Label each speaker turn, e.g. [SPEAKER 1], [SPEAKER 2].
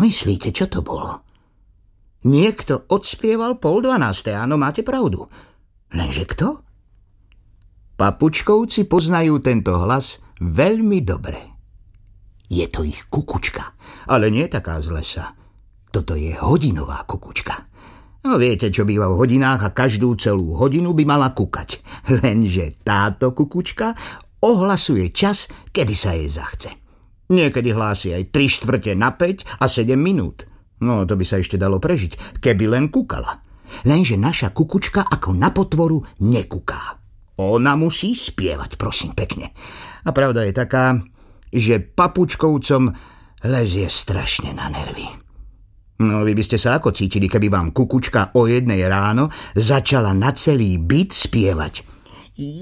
[SPEAKER 1] myslíte, čo to bolo? Niekto odspieval 11:30, áno, máte pravdu. Lenže kto? Papučkovci poznajú tento hlas veľmi dobre. Je to ich kukučka, ale nie taká z lesa. Toto je hodinová kukučka. No viete, čo býva v hodinách a každú celú hodinu by mala kukať. Lenže táto kukučka ohlasuje čas, kedy sa jej zachce. Niekedy hlási aj 3/4 a 7 minút. No, to by sa ešte dalo prežiť, keby len kúkala. Lenže naša kukučka ako na potvoru nekuká. Ona musí spievať, prosím pekne. A pravda je taká, že papučkovcom lezie strašne na nervy. No, vy by ste sa ako cítili, keby vám kukučka o 1:00 ráno začala na celý byt spievať.